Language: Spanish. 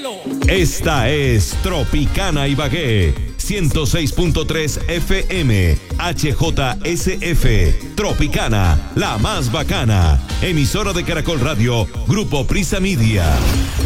Esta es Tropicana Ibagué, 106.3 FM, HJSF, Tropicana, la más bacana. Emisora de Caracol Radio, Grupo Prisa Media.